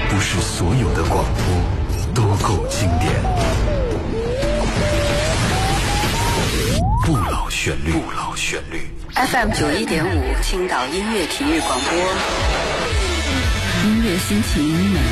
不是所有的广播都够经典。不老旋律，不老旋律。 FM 91.5，青岛音乐体育广播，音乐心情每